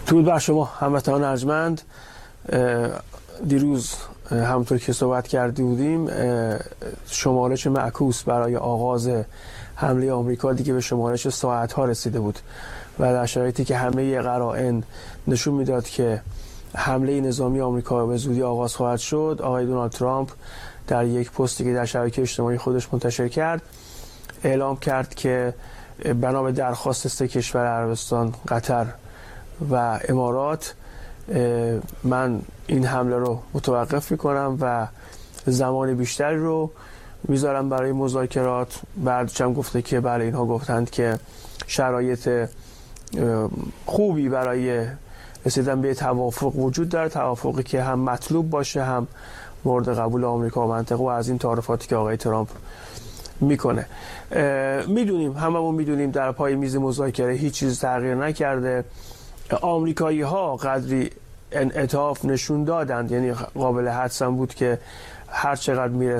درود بر شما هموطنان ارجمند. دیروز همونطور که صحبت کرده بودیم شمارش معکوس برای آغاز حمله آمریکا دیگه به شمارش ساعت‌ها رسیده بود و در شرایطی که همه قرائن نشون میداد که حمله نظامی آمریکا به زودی آغاز خواهد شد، آقای دونالد ترامپ در یک پستی که در شبکه اجتماعی خودش منتشر کرد اعلام کرد که بنا به درخواست سه کشور عربستان، قطر و امارات، من این حمله رو متوقف میکنم و زمان بیشتری رو میذارم برای مذاکرات. بعدش هم گفته که بله، اینها گفتند که شرایط خوبی برای رسیدن به توافق وجود داره، توافقی که هم مطلوب باشه هم مورد قبول آمریکا و منطقه، و از این تعارفاتی که آقای ترامپ میکنه. هممون میدونیم در پای میز مذاکره هیچ چیز تغییر نکرده. آمریکایی ها قدری انعطاف نشون دادند، یعنی قابل حدس بود که هر چقدر میره